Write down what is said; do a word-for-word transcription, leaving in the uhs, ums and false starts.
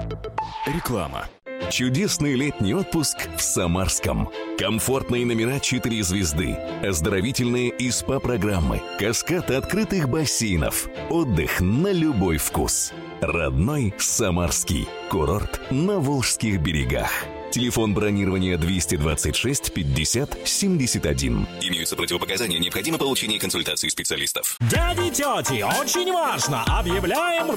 Реклама. Чудесный летний отпуск в Самарском. Комфортные номера четыре звезды, оздоровительные и СПА-программы, каскад открытых бассейнов, отдых на любой вкус. Родной Самарский. Курорт на Волжских берегах. Телефон бронирования двести двадцать шесть пятьдесят семьдесят один. Имеются противопоказания, необходимо получение консультации специалистов. Дяди, тети, очень важно! Объявляем